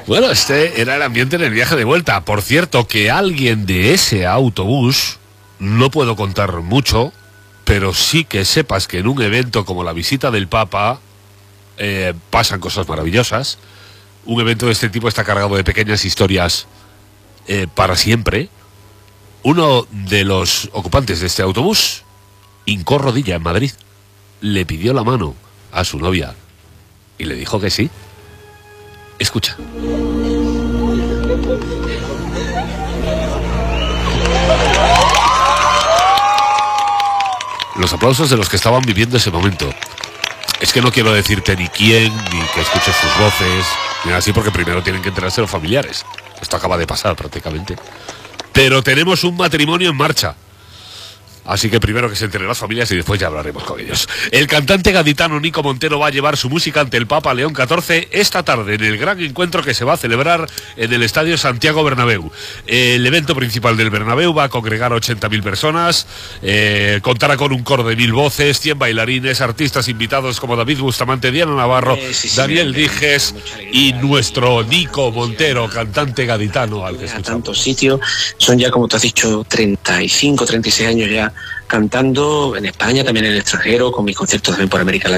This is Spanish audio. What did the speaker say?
Bueno, este era el ambiente en el viaje de vuelta. Por cierto, que alguien de ese autobús, no puedo contar mucho, pero sí que sepas que en un evento como la visita del Papa pasan cosas maravillosas. Un evento de este tipo está cargado de pequeñas historias para siempre. Uno de los ocupantes de este autobús hincó rodilla en Madrid, le pidió la mano a su novia y le dijo que sí. Escucha. Los aplausos de los que estaban viviendo ese momento. Es que no quiero decirte ni quién, ni que escuches sus voces, ni así, porque primero tienen que enterarse los familiares. Esto acaba de pasar prácticamente. Pero tenemos un matrimonio en marcha. Así que primero que se enteren las familias y después ya hablaremos con ellos. El cantante gaditano Nico Montero va a llevar su música ante el Papa León XIV esta tarde en el gran encuentro que se va a celebrar en el Estadio Santiago Bernabéu. El evento principal del Bernabéu va a congregar a 80.000 personas, contará con un coro de 1.000 voces, 100 bailarines, artistas invitados como David Bustamante, Diana Navarro, Daniel Dijes y nuestro Nico Montero, cantante gaditano al que escuchamos. A tantos sitios, son ya, como te has dicho, 35, 36 años ya cantando en España, también en el extranjero, con mis conciertos también por América Latina.